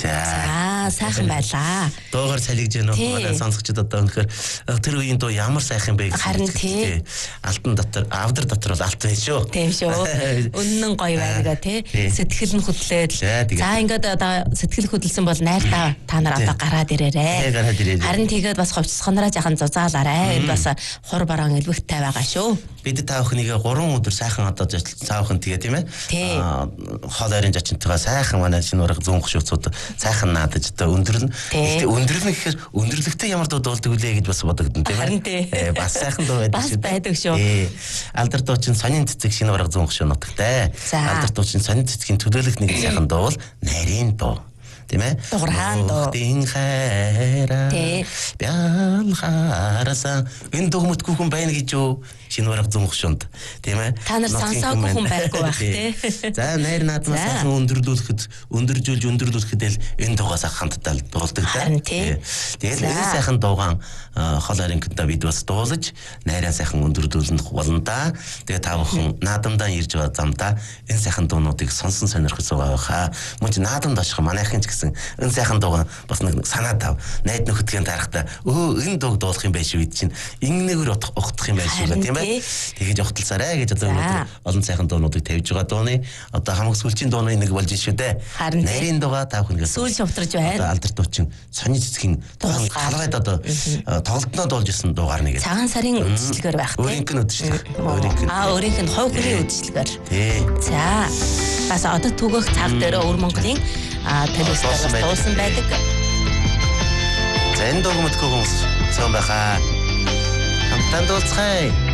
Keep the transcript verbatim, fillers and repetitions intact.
За сайхан байлаа. Дуугаар салгиж гэнэ манай сонсогчдод одоо өнөхөр тэр үеийн дуу ямар сайхан бэ гэсэн. Харин тий. Алтан дотор авдар дотор бол алт байж шүү. Тийм шүү. Үнэн гоё байга тий. Сэтгэл нь хөдлөөд. За ингээд одоо сэтгэл хөдлөсөн бол найртаа та нар одоо гараад ирээрээ. Гараад ирээрээ. Харин тэгээд бас хувцсгонороо жахан зузаалаарай. Энд бас хур бараан элбэгтэй байгаа шүү. Бид та бүхнийг гурван өдөр сайхан одоо цаахан тэгээ тийм ээ. Аа хоол ойрын зочинтойгоо сайхан манай шинэ ураг зүүн хөшөөцүүд сайхан наадаж одоо өндөрлөн. Гэхдээ өндөрлөн гэхээр өндөрлөгтэй ямар дуу дуулдаг үлээ гэж бас бодогдсон тийм ээ. Харин тий. Бас сайхан дуу байдаг шүү. Бас байдаг шүү. Алдар дуучин сонин цэцэг шинэ ураг зүүн хөшөө нутагтай. Алдар дуучин сонин цэцгийн төлөөлөх нэг сайхан дуу бол нарийн дуу. Тийм ээ. Дуграан дуу. Тин хайра. Бял хараса. Энэ дөгмөтгүй хүн байна гэж юу? Шинэ ураг зүүн хөшөөнд. Тийм ээ. Та нар сонсоогүй хүн байхгүй байх тий. За найр наадмаас сайхан өндөрлүүлэхэд өндөржүүлж өндөрлүүлэхэд л энэ дуугаас хамтдаа дуулдаг да. Тэгээд энэ сайхан дуугаан хол оринконтой бид бас дуулаж найраа сайхан өндөрлүүлэх болно да. Тэгээд та бүхэн наадамдаа ирж байгаа замдаа энэ сайхан дуунуудыг сонсон сонирхож байгаа хаа. Мөн ч наадамд очих манайхын ч гэсэн энэ сайхан дуугаан бас нэг санаа тав. Найд нөхөдгийн дарахтаа өө энэ дууг дуулах юм байш үү чинь ингэнээр утгах юм байш үү тийм ээ. Тэгэж явахталсараа гэж одоо өнөөдөр олон сайхан дуунуудыг тавьж байгаа дууны одоо хамаг сүлжийн дууны нэг болж шүү дээ. Нарийн дууга та бүхнээс сүүл шовтарж байна. Алдар дуучин сонин цэцгийн талгайд одоо тоглолтноо дуулж исэн дуугаар нэг. Цагаан сарын үдшилгээр байх тийм. Өөрийнх нь үдшилэг. Өөрийнх нь. Аа өөрийнх нь хувь хүний үдшилгээр. Тий. За бас одоо түгэх цаг дээр өвөр Монголын телевизээр бас дуулсан байдаг. За энэ дууг мэдгүй хүмүүс цаан байхаа. Хамтдаа дуулцгаая.